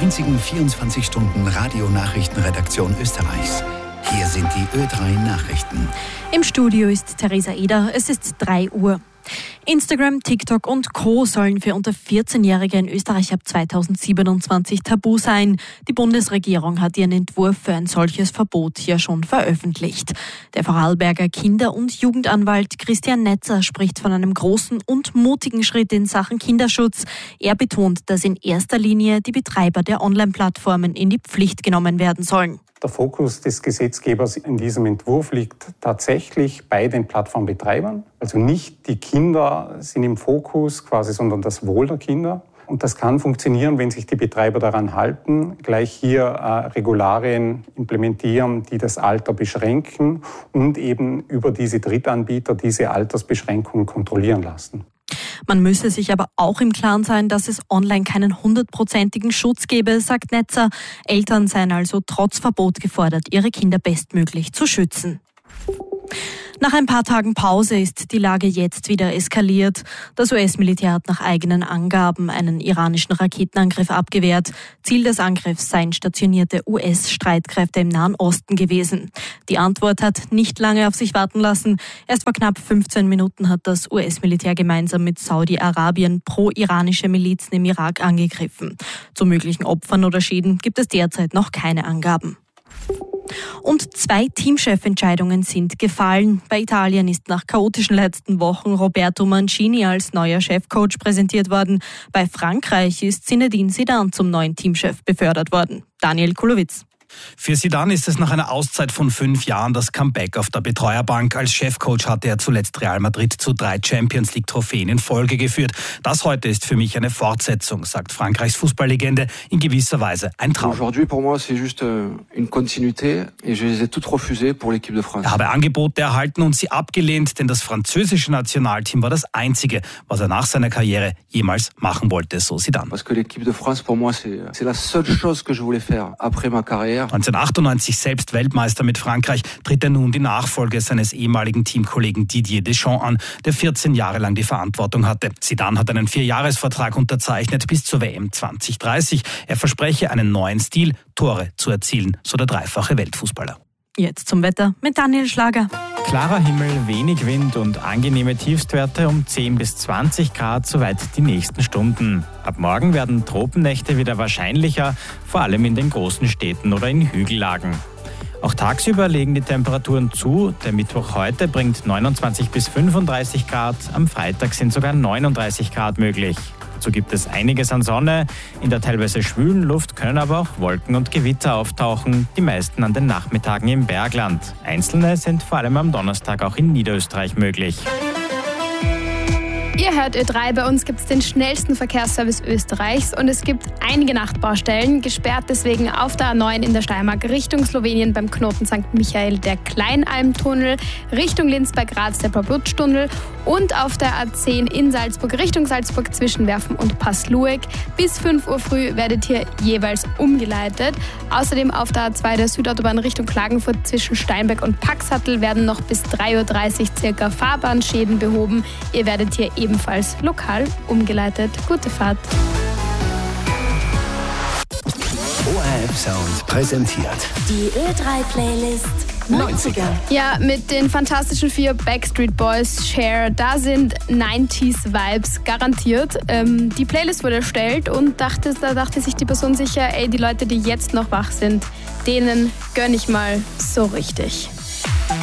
einzigen 24-Stunden-Radio-Nachrichtenredaktion Österreichs. Hier sind die Ö3 Nachrichten. Im Studio ist Theresa Eder. Es ist 3 Uhr. Instagram, TikTok und Co. sollen für unter 14-Jährige in Österreich ab 2027 tabu sein. Die Bundesregierung hat ihren Entwurf für ein solches Verbot hier schon veröffentlicht. Der Vorarlberger Kinder- und Jugendanwalt Christian Netzer spricht von einem großen und mutigen Schritt in Sachen Kinderschutz. Er betont, dass in erster Linie die Betreiber der Online-Plattformen in die Pflicht genommen werden sollen. Der Fokus des Gesetzgebers in diesem Entwurf liegt tatsächlich bei den Plattformbetreibern. Also nicht die Kinder sind im Fokus quasi, sondern das Wohl der Kinder. Und das kann funktionieren, wenn sich die Betreiber daran halten, gleich hier Regularien implementieren, die das Alter beschränken und eben über diese Drittanbieter diese Altersbeschränkungen kontrollieren lassen. Man müsse sich aber auch im Klaren sein, dass es online keinen 100%igen Schutz gebe, sagt Netzer. Eltern seien also trotz Verbot gefordert, ihre Kinder bestmöglich zu schützen. Nach ein paar Tagen Pause ist die Lage jetzt wieder eskaliert. Das US-Militär hat nach eigenen Angaben einen iranischen Raketenangriff abgewehrt. Ziel des Angriffs seien stationierte US-Streitkräfte im Nahen Osten gewesen. Die Antwort hat nicht lange auf sich warten lassen. Erst vor knapp 15 Minuten hat das US-Militär gemeinsam mit Saudi-Arabien pro-iranische Milizen im Irak angegriffen. Zu möglichen Opfern oder Schäden gibt es derzeit noch keine Angaben. Und 2 Teamchefentscheidungen sind gefallen. Bei Italien ist nach chaotischen letzten Wochen Roberto Mancini als neuer Chefcoach präsentiert worden. Bei Frankreich ist Zinedine Zidane zum neuen Teamchef befördert worden. Daniel Kulowitz. Für Zidane ist es nach einer Auszeit von 5 Jahren das Comeback auf der Betreuerbank. Als Chefcoach hatte er zuletzt Real Madrid zu 3 Champions-League-Trophäen in Folge geführt. Das heute ist für mich eine Fortsetzung, sagt Frankreichs Fußballlegende, in gewisser Weise ein Traum. Aujourd'hui pour moi c'est juste une continuité et je les ai toutes refusées pour l'équipe de France. Er habe Angebote erhalten und sie abgelehnt, denn das französische Nationalteam war das einzige, was er nach seiner Karriere jemals machen wollte, so Zidane. Parce que l'équipe de France pour moi c'est la seule chose que je voulais faire après ma carrière. 1998 selbst Weltmeister mit Frankreich, tritt er nun die Nachfolge seines ehemaligen Teamkollegen Didier Deschamps an, der 14 Jahre lang die Verantwortung hatte. Zidane hat einen 4-Jahres-Vertrag unterzeichnet bis zur WM 2030. Er verspreche einen neuen Stil, Tore zu erzielen, so der dreifache Weltfußballer. Jetzt zum Wetter mit Daniel Schlager. Klarer Himmel, wenig Wind und angenehme Tiefstwerte um 10 bis 20 Grad, soweit die nächsten Stunden. Ab morgen werden Tropennächte wieder wahrscheinlicher, vor allem in den großen Städten oder in Hügellagen. Auch tagsüber legen die Temperaturen zu. Der Mittwoch heute bringt 29 bis 35 Grad, am Freitag sind sogar 39 Grad möglich. Dazu gibt es einiges an Sonne. In der teilweise schwülen Luft können aber auch Wolken und Gewitter auftauchen, die meisten an den Nachmittagen im Bergland. Einzelne sind vor allem am Donnerstag auch in Niederösterreich möglich. Ihr hört Ö3, bei uns gibt es den schnellsten Verkehrsservice Österreichs und es gibt einige Nachtbaustellen, gesperrt deswegen auf der A9 in der Steiermark Richtung Slowenien beim Knoten St. Michael der Kleinalmtunnel, Richtung Linz bei Graz der Pablutsch-Tunnel und auf der A10 in Salzburg Richtung Salzburg zwischen Werfen und Passlueck. Bis 5 Uhr früh werdet ihr jeweils umgeleitet. Außerdem auf der A2 der Südautobahn Richtung Klagenfurt zwischen Steinberg und Paxhatl werden noch bis 3.30 Uhr circa Fahrbahnschäden behoben. Ihr werdet hier ebenfalls lokal umgeleitet. Gute Fahrt. ORF Sound präsentiert die Ö3-Playlist 90er. Ja, mit den Fantastischen 4 Backstreet Boys, Cher, da sind 90s-Vibes garantiert. Die Playlist wurde erstellt und da dachte sich die Person sicher, die Leute, die jetzt noch wach sind, denen gönn ich mal so richtig.